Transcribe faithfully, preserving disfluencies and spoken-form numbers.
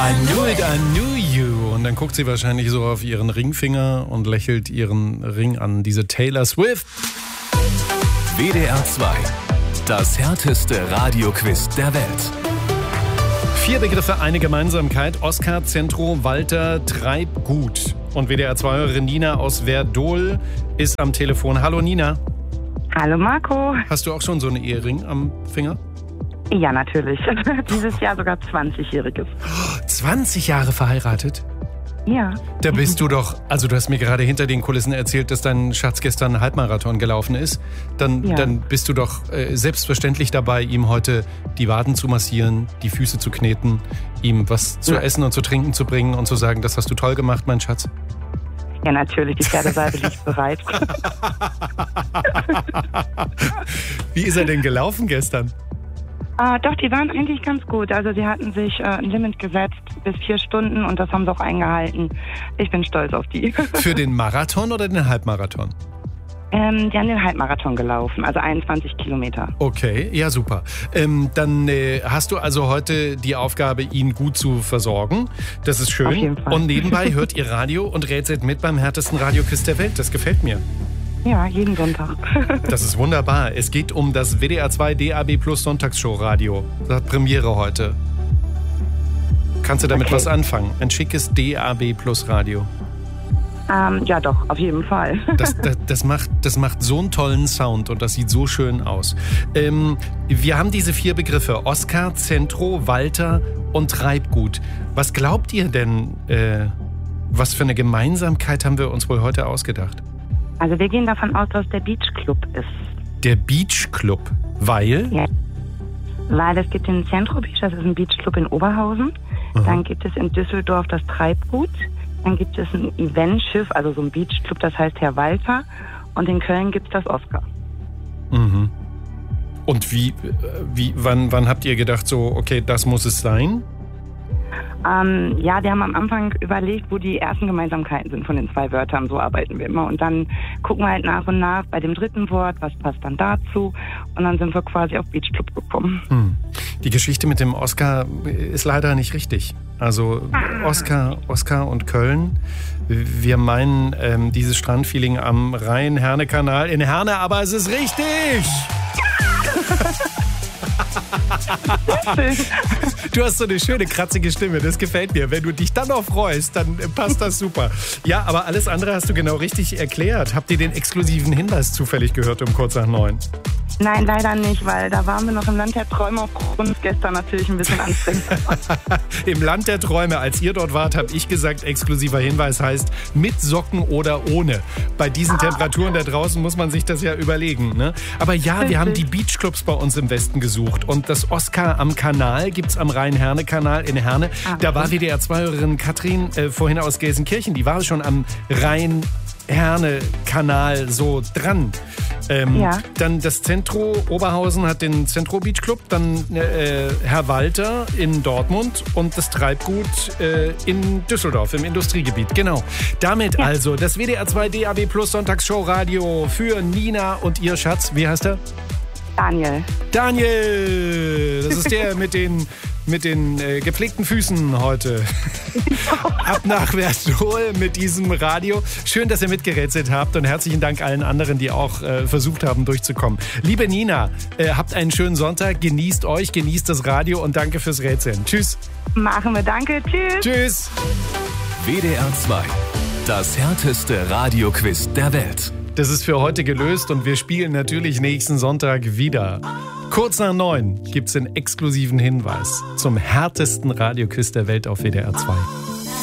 I knew it, I knew you. Und dann guckt sie wahrscheinlich so auf ihren Ringfinger und lächelt ihren Ring an. Diese Taylor Swift. W D R zwei. Das härteste Radioquiz der Welt. Vier Begriffe, eine Gemeinsamkeit. Oskar, Zentro, Walter, Treibgut. Und W D R zwei-Hörerin Nina aus Verdol ist am Telefon. Hallo Nina. Hallo Marco. Hast du auch schon so einen Ehering am Finger? Ja, natürlich. Dieses Jahr sogar zwanzigjähriges. zwanzig Jahre verheiratet? Ja. Da bist du doch, also du hast mir gerade hinter den Kulissen erzählt, dass dein Schatz gestern einen Halbmarathon gelaufen ist. Dann, Ja. dann bist du doch äh, selbstverständlich dabei, ihm heute die Waden zu massieren, die Füße zu kneten, ihm was zu Ja. essen und zu trinken zu bringen und zu sagen, das hast du toll gemacht, mein Schatz. Ja, natürlich. Die Pferdesalbe liegt bereit. Wie ist er denn gelaufen gestern? Ah, doch, die waren eigentlich ganz gut. Also sie hatten sich äh, ein Limit gesetzt bis vier Stunden und das haben sie auch eingehalten. Ich bin stolz auf die. Für den Marathon oder den Halbmarathon? ähm, die haben den Halbmarathon gelaufen, also einundzwanzig Kilometer. Okay, ja super. Ähm, dann äh, hast du also heute die Aufgabe, ihn gut zu versorgen. Das ist schön. Auf jeden Fall. Und nebenbei hört ihr Radio und rätselt mit beim härtesten Radioquiz der Welt. Das gefällt mir. Ja, jeden Sonntag. Das ist wunderbar. Es geht um das W D R zwei D A B Plus Sonntagsshow-Radio. Das hat Premiere heute. Kannst du damit Okay. was anfangen? Ein schickes D A B Plus Radio. ähm, ja, doch, auf jeden Fall. Das, das, das, macht, das macht so einen tollen Sound und das sieht so schön aus. Ähm, wir haben diese vier Begriffe. Oskar, Zentro, Walter und Treibgut. Was glaubt ihr denn, äh, was für eine Gemeinsamkeit haben wir uns wohl heute ausgedacht? Also wir gehen davon aus, dass der Beach Club ist. Der Beach Club. Weil? Ja. Weil es gibt den Centro Beach, das ist ein Beachclub in Oberhausen. Aha. Dann gibt es in Düsseldorf das Treibgut. Dann gibt es ein Eventschiff, also so ein Beachclub, das heißt Herr Walter. Und in Köln gibt es das Oscar. Mhm. Und wie, äh, wie wann, wann habt ihr gedacht, so, okay, das muss es sein? Ähm, ja, wir haben am Anfang überlegt, wo die ersten Gemeinsamkeiten sind von den zwei Wörtern. So arbeiten wir immer. Und dann gucken wir halt nach und nach bei dem dritten Wort, was passt dann dazu. Und dann sind wir quasi auf Beachclub gekommen. Hm. Die Geschichte mit dem Oscar ist leider nicht richtig. Also Oscar, Oscar und Köln. Wir meinen ähm, dieses Strandfeeling am Rhein-Herne-Kanal in Herne, aber es ist richtig! Du hast so eine schöne, kratzige Stimme, das gefällt mir. Wenn du dich dann noch freust, dann passt das super. Ja, aber alles andere hast du genau richtig erklärt. Habt ihr den exklusiven Hinweis zufällig gehört um kurz nach neun? Nein, leider nicht, weil da waren wir noch im Land der Träume aufgrund gestern natürlich ein bisschen anstrengend. Im Land der Träume, als ihr dort wart, habe ich gesagt, exklusiver Hinweis heißt mit Socken oder ohne. Bei diesen Temperaturen da draußen muss man sich das ja überlegen. Ne? Aber ja, wir haben die Beachclubs bei uns im Westen gesucht. Und das Oscar am Kanal gibt's am Rhein-Herne-Kanal in Herne. Ah, Da war okay. W D R zwei-Hörerin Katrin äh, vorhin aus Gelsenkirchen. Die war schon am Rhein Herne-Kanal so dran. Ähm, Ja. Dann das Zentro Oberhausen hat den Zentro Beach Club, dann äh, Herr Walter in Dortmund und das Treibgut äh, in Düsseldorf im Industriegebiet. Genau. Damit Ja. also das W D R zwei D A B Plus Sonntagsshow Radio für Nina und ihr Schatz. Wie heißt er? Daniel. Daniel! Das ist der mit den, mit den äh, gepflegten Füßen heute. Ab nach Verdol mit diesem Radio. Schön, dass ihr mitgerätselt habt und herzlichen Dank allen anderen, die auch äh, versucht haben, durchzukommen. Liebe Nina, äh, habt einen schönen Sonntag, genießt euch, genießt das Radio und danke fürs Rätseln. Tschüss. Machen wir, danke, tschüss. Tschüss. W D R zwei. Das härteste Radioquiz der Welt. Das ist für heute gelöst und wir spielen natürlich nächsten Sonntag wieder. Kurz nach neun gibt's den exklusiven Hinweis zum härtesten Radioquiz der Welt auf W D R zwei.